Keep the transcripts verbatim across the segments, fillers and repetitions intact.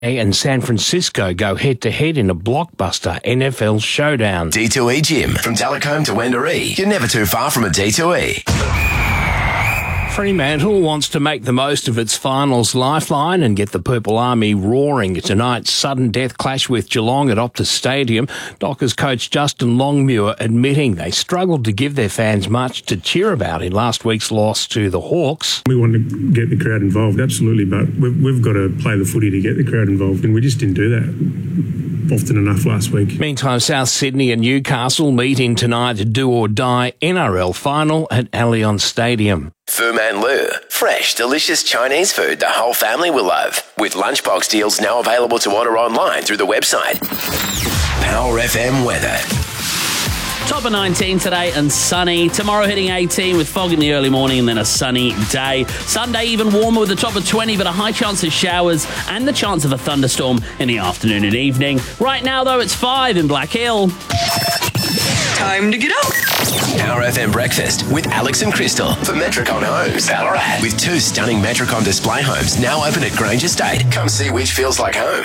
And San Francisco go head-to-head in a blockbuster N F L showdown. D two E Gym. From Talcombe to Wendouree. You're never too far from a D two E. Fremantle wants to make the most of its finals lifeline and get the Purple Army roaring. Tonight's sudden death clash with Geelong at Optus Stadium. Dockers coach Justin Longmuir admitting they struggled to give their fans much to cheer about in last week's loss to the Hawks. We want to get the crowd involved, absolutely, but we've, we've got to play the footy to get the crowd involved, and we just didn't do that often enough last week. Meantime, South Sydney and Newcastle meet in tonight's do-or-die N R L final at Allianz Stadium. Fu Man Lu. Fresh, delicious Chinese food the whole family will love. With lunchbox deals now available to order online through the website. Power F M weather. Top of nineteen today and sunny. Tomorrow hitting eighteen with fog in the early morning and then a sunny day. Sunday even warmer with a top of twenty, but a high chance of showers and the chance of a thunderstorm in the afternoon and evening. Right now, though, it's five in Black Hill. Time to get up. Power F M Breakfast with Alex and Crystal for Metricon Homes, Ballarat. With two stunning Metricon display homes now open at Grange Estate. Come see which feels like home.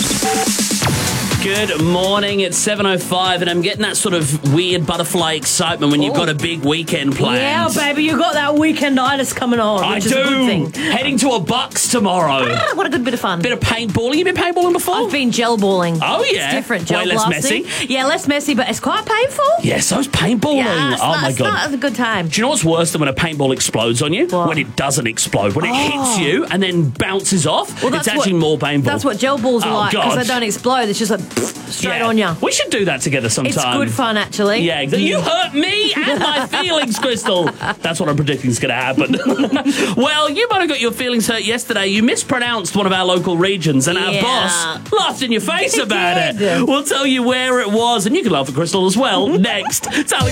Good morning, it's seven oh five and I'm getting that sort of weird butterfly excitement when you've got a big weekend planned. Yeah, baby, you got that weekenditis coming on, I which do. is a good thing. Heading to a Bucks tomorrow. Ah, what a good bit of fun. Bit of paintballing. You been paintballing before? I've been gel balling. Oh, yeah. It's different. Gel Way less blasting. messy? Yeah, less messy, but it's quite painful. Yeah, so's paintballing. Yeah, it's oh, not, my it's God. not a good time. Do you know what's worse than when a paintball explodes on you? What? When it doesn't explode. When it Oh. hits you and then bounces off, Well, it's that's actually what- more painful. That's what gel balls are Oh, like, because God. they don't explode. It's just like pfft, straight Yeah. on you. We should do that together sometime. It's good fun, actually. Yeah, exactly. You hurt me and my feelings, Crystal. That's what I'm predicting is going to happen. Well, you might have got your feelings hurt yesterday. You mispronounced one of our local regions, and our Yeah. boss laughed in your face He about did. it. We'll tell you where it was, and you can laugh at Crystal as well next. Tell